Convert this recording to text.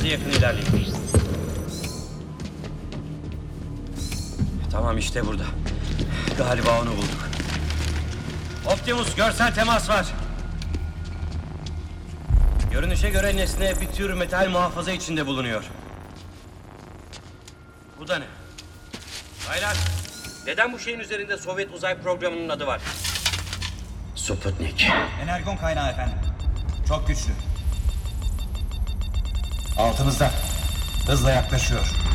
yakın ilerleyin. Tamam, işte burada. Galiba onu bulduk. Optimus, görsel temas var. Görünüşe göre nesne bir tür metal muhafaza içinde bulunuyor. Bu da ne? Baylar, neden bu şeyin üzerinde Sovyet uzay programının adı var? Sputnik. Energon kaynağı efendim. Çok güçlü. Altımızda. Hızla yaklaşıyor.